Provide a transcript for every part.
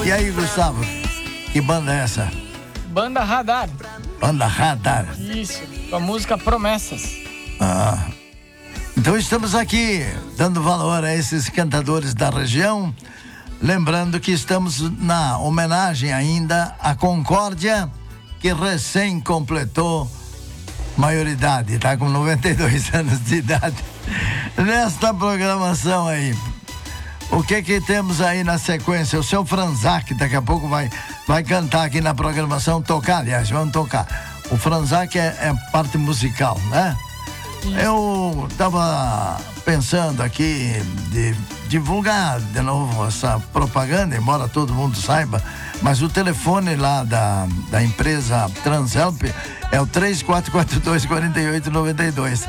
E aí, Gustavo, que banda é essa? Banda Radar. Banda Radar. Isso, com a música Promessas. Então estamos aqui dando valor a esses cantadores da região. Lembrando que estamos na homenagem ainda à Concórdia, que recém completou maioridade, está com 92 anos de idade. Nesta programação aí, o que temos aí na sequência? O seu Franzac daqui a pouco vai cantar aqui na programação, aliás, vamos tocar. O Franzac é parte musical, né? Eu estava pensando aqui de divulgar de novo essa propaganda, embora todo mundo saiba, mas o telefone lá da empresa Transelp é o 3442-4892.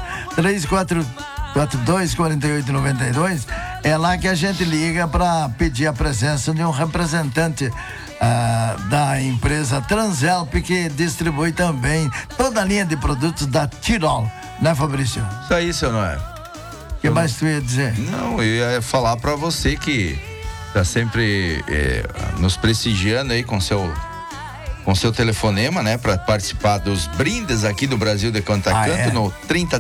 3442-4892 é lá que a gente liga para pedir a presença de um representante da empresa Transelp, que distribui também toda a linha de produtos da Tirol, né, Fabrício? Isso aí, seu Noé. O que mais tu ia dizer? Não, eu ia falar para você que tá sempre nos prestigiando aí com seu telefonema, né, para participar dos brindes aqui do Brasil de Canta Canto no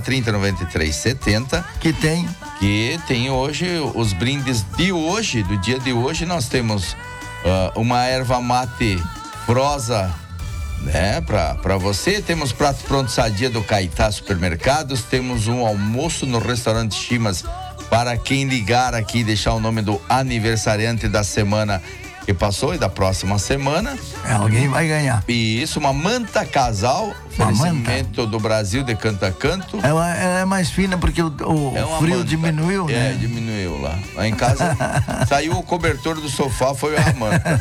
3030-9370. Que tem hoje os brindes de hoje, do dia de hoje. Nós temos uma erva mate prosa, né, para você. Temos prato pronto Sadia do Caetá Supermercados. Temos um almoço no restaurante Chimas para quem ligar aqui e deixar o nome do aniversariante da semana que passou e da próxima semana. Alguém vai ganhar. E isso, uma manta casal, oferecimento do Brasil de Canta Canto. Ela é mais fina porque o frio manta. Diminuiu, né? Diminuiu lá. Lá em casa saiu o cobertor do sofá, foi a manta.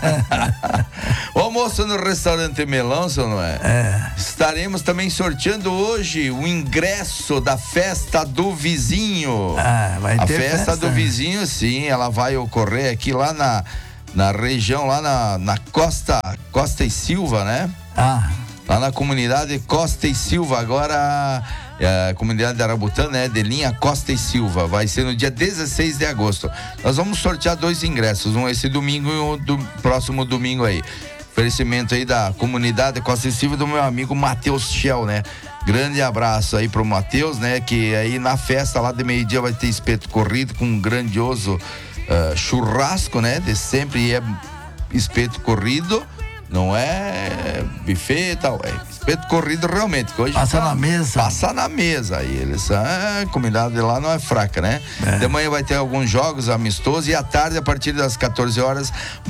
O almoço no restaurante Melão, seu Noé. Estaremos também sorteando hoje o ingresso da festa do vizinho. Vai ter festa do vizinho, sim, ela vai ocorrer aqui lá na região, lá na Costa e Silva, né? Lá na comunidade Costa e Silva, agora a comunidade de Arabutã, né? De linha Costa e Silva, vai ser no dia 16 de agosto. Nós vamos sortear 2 ingressos, um esse domingo e um do próximo domingo aí. Oferecimento aí da comunidade Costa e Silva do meu amigo Matheus Schell, né? Grande abraço aí pro Matheus, né? Que aí na festa lá de meio-dia vai ter espeto corrido com um grandioso churrasco, né? De sempre é espeto corrido, não é buffet e tal, é espeto corrido realmente. Que hoje passa na mesa. Passa na mesa. E eles, a comunidade lá não é fraca, né? De manhã vai ter alguns jogos amistosos e à tarde, a partir das 14 horas,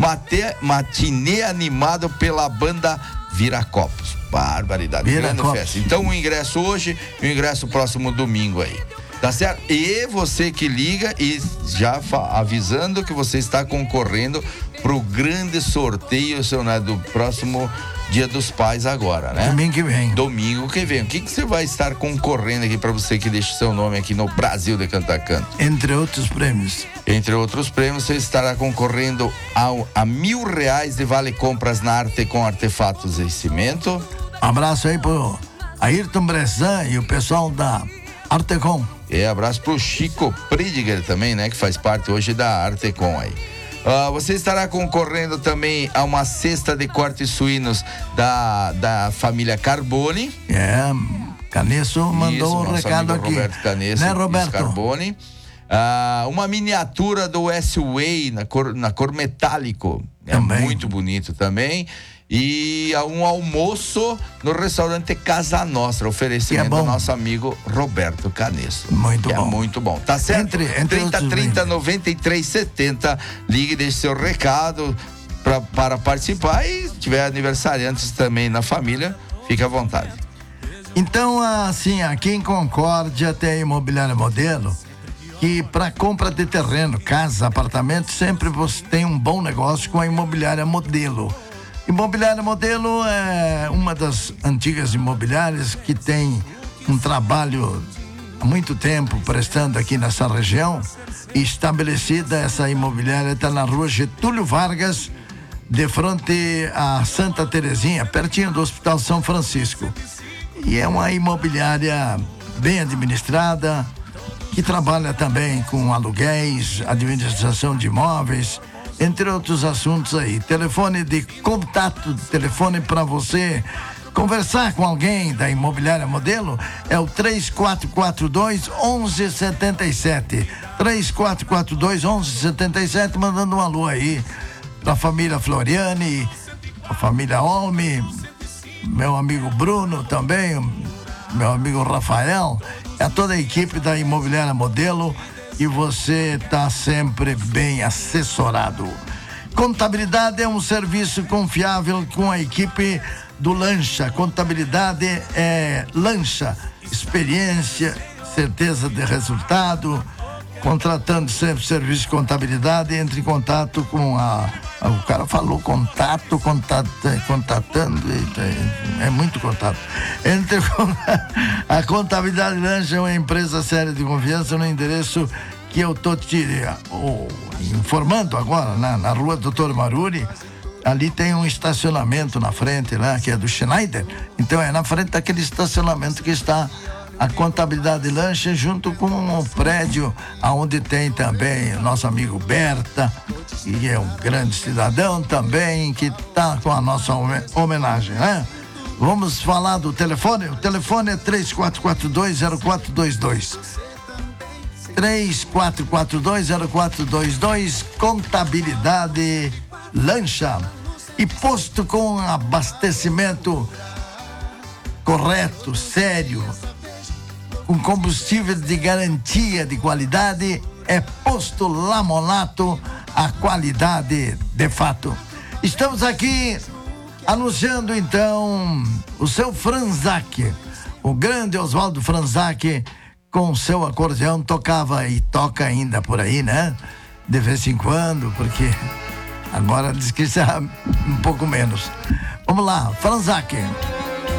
matinê animado pela banda Viracopos. Barbaridade, grande festa. Então o ingresso hoje e o ingresso próximo domingo aí. Tá certo? E você que liga e já avisando que você está concorrendo pro grande sorteio, seu, né, do próximo Dia dos Pais agora, né? Domingo que vem. O que você vai estar concorrendo aqui para você que deixa seu nome aqui no Brasil de Canta Canto? Entre outros prêmios. Entre outros prêmios, você estará concorrendo a R$1.000 de vale compras na Arte com Artefatos e Cimento. Abraço aí pro Ayrton Bressan e o pessoal da Artecom. Abraço pro Chico Prediger também, né? Que faz parte hoje da Artecom aí. Você estará concorrendo também a uma cesta de cortes suínos da família Carboni. Canesso mandou um recado aqui. Roberto Canesso, né, Roberto? Carboni. Uma miniatura do S-Way na cor metálico. Também. Muito bonito também. E um almoço no restaurante Casa Nostra, oferecimento do nosso amigo Roberto Canesso. Muito bom. Muito bom. Tá certo? 3030-9370. Ligue e deixe seu recado para participar. E se tiver aniversariantes também na família, fique à vontade. Então, assim, aqui em Concórdia tem a Imobiliária Modelo, que para compra de terreno, casa, apartamento, sempre você tem um bom negócio com a Imobiliária Modelo. Imobiliária Modelo é uma das antigas imobiliárias que tem um trabalho há muito tempo prestando aqui nessa região. Estabelecida, essa imobiliária está na rua Getúlio Vargas, de frente a Santa Terezinha, pertinho do Hospital São Francisco. E é uma imobiliária bem administrada, que trabalha também com aluguéis, administração de imóveis, entre outros assuntos aí. Telefone de contato, telefone para você conversar com alguém da Imobiliária Modelo é o 3442-1177. 3442-1177, mandando um alô aí pra família Floriani, a família Olme, meu amigo Bruno também, meu amigo Rafael, a toda a equipe da Imobiliária Modelo, e você tá sempre bem assessorado. Contabilidade é um serviço confiável com a equipe do Lancha. Contabilidade é Lancha, experiência, certeza de resultado. Contratando sempre serviço de contabilidade, entre em contato com o cara falou contatando, é muito contato. A Contabilidade Lancha é uma empresa séria de confiança no endereço que eu tô te informando agora, na rua Doutor Maruri. Ali tem um estacionamento na frente lá, que é do Schneider. Então é na frente daquele estacionamento que está a Contabilidade Lancha, junto com o prédio onde tem também o nosso amigo Berta, que é um grande cidadão também, que está com a nossa homenagem, né? Vamos falar do telefone. O telefone é 3442-0422. 3442-0422, Contabilidade Lancha. E posto com abastecimento correto, sério, com combustível de garantia de qualidade, é Posto Lamonato, a qualidade de fato. Estamos aqui anunciando então o seu Franzac, o grande Oswaldo Franzac, com seu acordeão, tocava e toca ainda por aí, né? De vez em quando, porque agora diz que está um pouco menos. Vamos lá, Franzac.